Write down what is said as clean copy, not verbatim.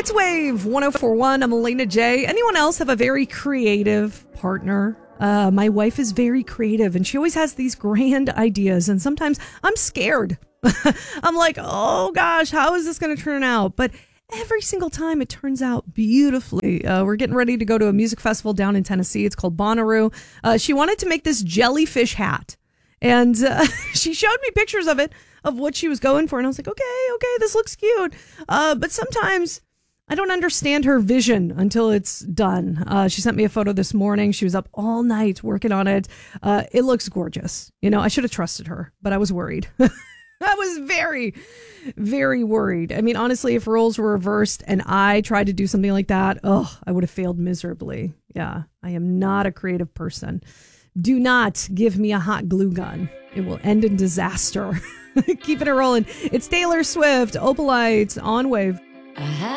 It's Wave 1041. I'm Elena J. Anyone else have a very creative partner? My wife is very creative and she always has these grand ideas. And sometimes I'm scared. I'm like, oh gosh, how is this going to turn out? But every single time it turns out beautifully. We're getting ready to go to a music festival down in Tennessee. It's called Bonnaroo. She wanted to make this jellyfish hat. And she showed me pictures of it, of what she was going for. And I was like, okay, this looks cute. But sometimes I don't understand her vision until it's done. She sent me a photo this morning. She was up all night working on it. It looks gorgeous. You know, I should have trusted her, but I was worried. I was very, very worried. I mean, honestly, if roles were reversed and I tried to do something like that, I would have failed miserably. Yeah, I am not a creative person. Do not give me a hot glue gun. It will end in disaster. Keeping it rolling. It's Taylor Swift, Opalite on Wave.